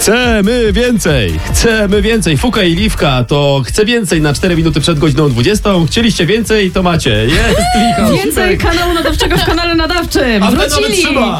Chcemy więcej! Chcemy więcej! Fuka i Liwka to chce więcej na 4 minuty przed godziną 20. Chcieliście więcej, to macie. Jest Michał Więcej Siwek. kanału nadawczego w kanale nadawczym. A Wrócili! trzyma.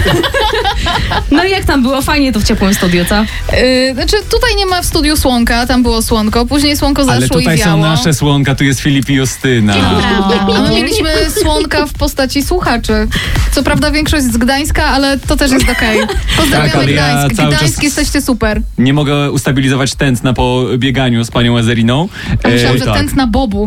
No i jak tam było? Fajnie to w ciepłym studiu, co? Znaczy tutaj nie ma w studiu słonka, tam było słonko, później słonko zaszło Ale tutaj i wiało. są nasze słonka, tu jest Filip i Justyna. A my mieliśmy słonka w postaci słuchaczy. Co prawda większość z Gdańska, ale to też jest okej. Pozdrawiamy Tak, ale ja Gdańsk. cały Gdańsk, czas- jesteście super. Nie mogę ustabilizować tętna po bieganiu z panią Ezeriną. A myślałam, że tak. tętna bobu.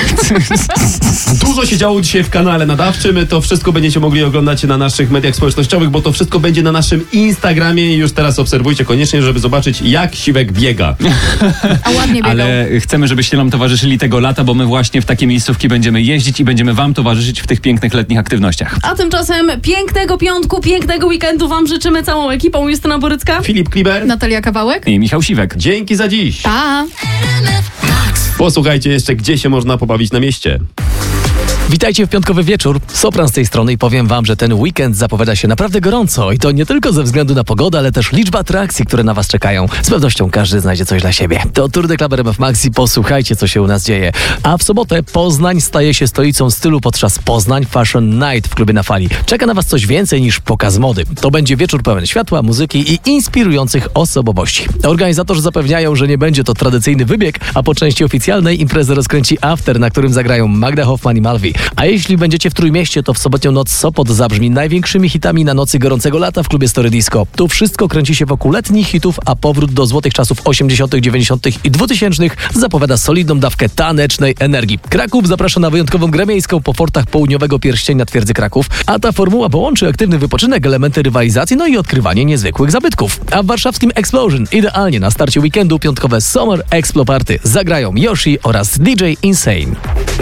Dużo się działo dzisiaj w kanale nadawczym. To wszystko będziecie mogli oglądać na naszych mediach społecznościowych, bo to wszystko będzie na naszym Instagramie i już teraz obserwujcie koniecznie, żeby zobaczyć, jak Siwek biega. A ładnie biegał. Ale chcemy, żebyście nam towarzyszyli tego lata, bo my właśnie w takie miejscówki będziemy jeździć i będziemy wam towarzyszyć w tych pięknych letnich aktywnościach. A tymczasem pięknego piątku, pięknego weekendu wam życzymy całą ekipą. Justyna Borycka. Filip Kliber, Natalia Kawałek. I Michał Siwek. dzięki za dziś. Pa! Posłuchajcie jeszcze, gdzie się można pobawić na mieście. Witajcie w piątkowy wieczór. Sopran z tej strony i powiem wam, że ten weekend zapowiada się naprawdę gorąco i to nie tylko ze względu na pogodę, ale też liczba atrakcji, które na was czekają. Z pewnością każdy znajdzie coś dla siebie. To Tour de Club RMF Max i posłuchajcie, co się u nas dzieje. A w sobotę Poznań staje się stolicą stylu podczas Poznań Fashion Night w klubie Na Fali. Czeka na was coś więcej niż pokaz mody. To będzie wieczór pełen światła, muzyki i inspirujących osobowości. Organizatorzy zapewniają, że nie będzie to tradycyjny wybieg, a po części oficjalnej imprezę rozkręci after, na którym zagrają Magda Hoffman i Malwi. A jeśli będziecie w Trójmieście, to w sobotnią noc Sopot zabrzmi największymi hitami na nocy gorącego lata w klubie Story Disco. Tu wszystko kręci się wokół letnich hitów, a powrót do złotych czasów 80., 90. i 2000 zapowiada solidną dawkę tanecznej energii. Kraków zaprasza na wyjątkową grę miejską po fortach południowego pierścienia twierdzy Kraków, a ta formuła połączy aktywny wypoczynek, elementy rywalizacji, no i odkrywanie niezwykłych zabytków. A w warszawskim Explosion idealnie na starcie weekendu piątkowe Summer Explo Party zagrają Yoshi oraz DJ Insane.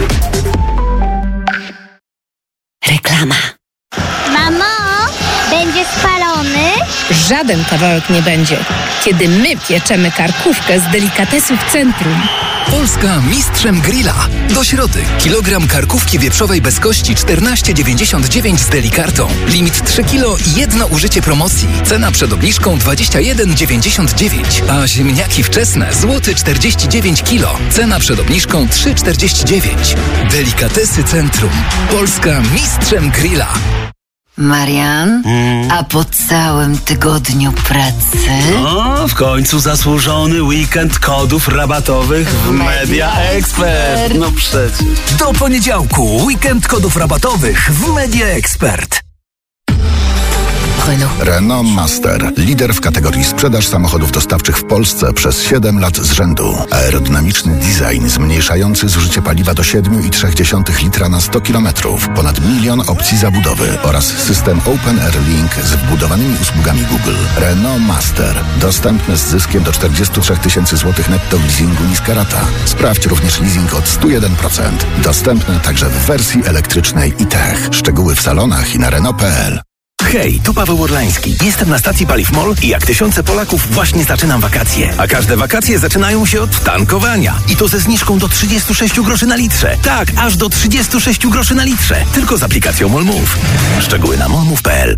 Reklama. Mamo, będzie spalony? Żaden kawałek nie będzie, kiedy my pieczemy karkówkę z delikatesów Centrum. Polska mistrzem grilla. Do środy. Kilogram karkówki wieprzowej bez kości 14,99 z delikartą. Limit 3 kg i jedno użycie promocji. Cena przed obniżką 21,99. A ziemniaki wczesne złoty 49 kg. Cena przed obniżką 3,49. Delikatesy Centrum. Polska mistrzem grilla. Marian, a po całym tygodniu pracy? O, w końcu zasłużony weekend kodów rabatowych w Media Expert. No przecież. Do poniedziałku. Weekend kodów rabatowych w Media Expert. Renault Master. Lider w kategorii sprzedaż samochodów dostawczych w Polsce przez 7 lat z rzędu. Aerodynamiczny design zmniejszający zużycie paliwa do 7,3 litra na 100 km. Ponad 1 milion opcji zabudowy oraz system Open Air Link z wbudowanymi usługami Google. Renault Master. Dostępny z zyskiem do 43 000 złotych netto w leasingu niska rata. Sprawdź również leasing od 101%. Dostępny także w wersji elektrycznej i tech. Szczegóły w salonach i na Renault.pl. Hej, tu Paweł Orlański. Jestem na stacji Paliw MOL i jak tysiące Polaków właśnie zaczynam wakacje. A każde wakacje zaczynają się od tankowania. I to ze zniżką do 36 groszy na litrze. Tak, aż do 36 groszy na litrze. Tylko z aplikacją MOL Move. Szczegóły na molmove.pl.